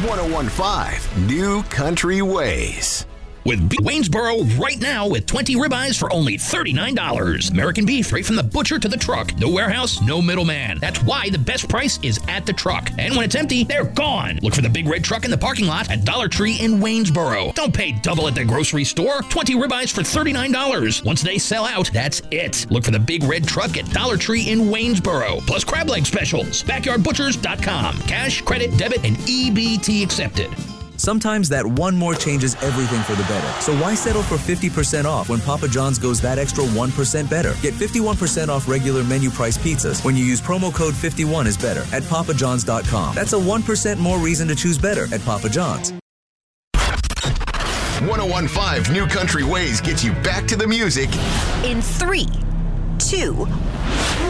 1015 New Country Ways. With Waynesboro right now with 20 ribeyes for only $39. American beef right from the butcher to the truck. No warehouse, no middleman. That's why the best price is at the truck. And when it's empty, they're gone. Look for the big red truck in the parking lot at Dollar Tree in Waynesboro. Don't pay double at the grocery store. 20 ribeyes for $39. Once they sell out, that's it. Look for the big red truck at Dollar Tree in Waynesboro. Plus crab leg specials. BackyardButchers.com. Cash, credit, debit, and EBT accepted. Sometimes that one more changes everything for the better. So why settle for 50% off when Papa John's goes that extra 1% better? Get 51% off regular menu price pizzas when you use promo code 51 is better at papajohns.com. That's a 1% more reason to choose better at Papa John's. 1015 New Country Ways gets you back to the music in 3, 2,